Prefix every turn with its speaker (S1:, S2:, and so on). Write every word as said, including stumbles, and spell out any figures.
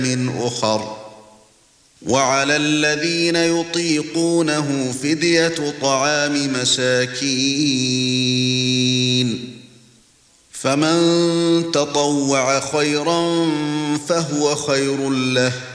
S1: من أخر وعلى الذين يطيقونه فدية طعام مساكين فمن تطوع خيرا فهو خير له